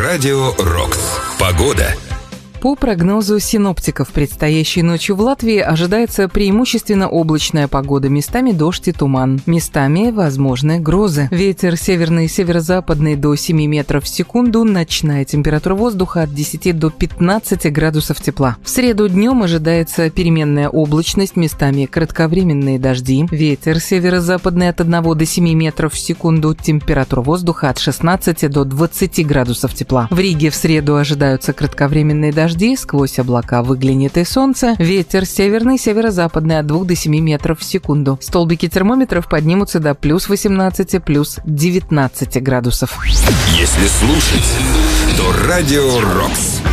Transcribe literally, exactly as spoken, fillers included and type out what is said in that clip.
Радио Рокс. Погода. По прогнозу синоптиков, предстоящей ночью в Латвии ожидается преимущественно облачная погода, местами дождь и туман, местами возможны грозы. Ветер северный и северо-западный до семи метров в секунду, ночная температура воздуха от десяти до пятнадцати градусов тепла. В среду днем ожидается переменная облачность, местами кратковременные дожди, ветер северо-западный от одного до семи метров в секунду, температура воздуха от шестнадцати до двадцати градусов тепла. В Риге в среду ожидаются кратковременные дожди, сквозь облака выглянет и солнце, ветер северный, северо-западный от двух до семи метров в секунду. Столбики термометров поднимутся до плюс восемнадцати, плюс девятнадцати градусов. Если слушать, то Радио Рокс.